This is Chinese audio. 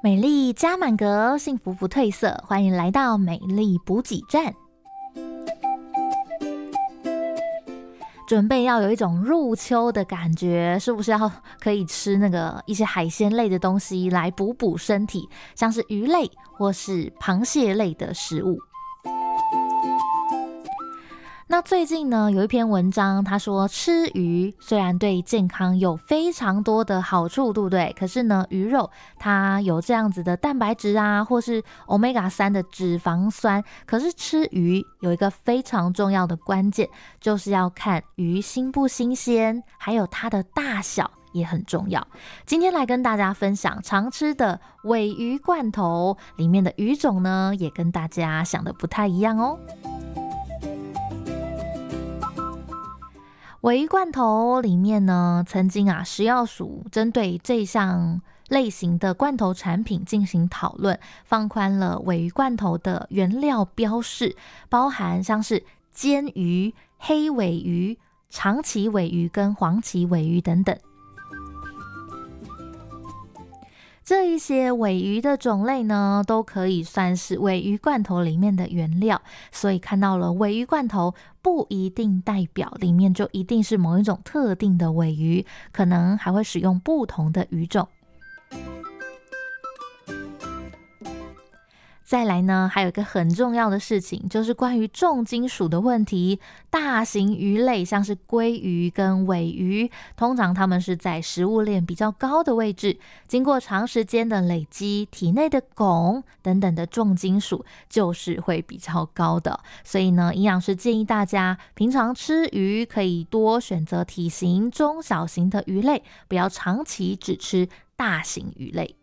美丽加满格，幸福不褪色。欢迎来到美丽补给站。准备要有一种入秋的感觉，是不是要可以吃那个一些海鲜类的东西来补身体，像是鱼类或是螃蟹类的食物？那最近呢，有一篇文章，他说吃鱼虽然对健康有非常多的好处，对不对？可是呢，鱼肉它有这样子的蛋白质啊，或是 Omega-3 的脂肪酸。可是吃鱼有一个非常重要的关键，就是要看鱼新不新鲜，还有它的大小也很重要。今天来跟大家分享常吃的鲔鱼罐头，里面的鱼种呢，也跟大家想的不太一样哦。鲔鱼罐头里面呢，曾经食药署针对这项类型的罐头产品进行讨论，放宽了鲔鱼罐头的原料标示，包含像是煎鱼、黑鲔鱼、长鳍鲔鱼跟黄鳍鲔鱼等等。这一些鲔鱼的种类呢，都可以算是鲔鱼罐头里面的原料，所以看到了鲔鱼罐头，不一定代表里面就一定是某一种特定的鲔鱼，可能还会使用不同的鱼种。再来呢，还有一个很重要的事情，就是关于重金属的问题。大型鱼类像是鲑鱼跟鲔鱼，通常它们是在食物链比较高的位置，经过长时间的累积，体内的汞等等的重金属就是会比较高的。所以呢，营养师建议大家平常吃鱼可以多选择体型中小型的鱼类，不要长期只吃大型鱼类。